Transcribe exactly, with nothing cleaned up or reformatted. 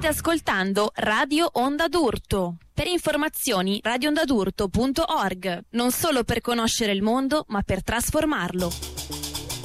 State ascoltando Radio Onda d'Urto. Per informazioni radio onda d'urto punto org. Non solo per conoscere il mondo, ma per trasformarlo.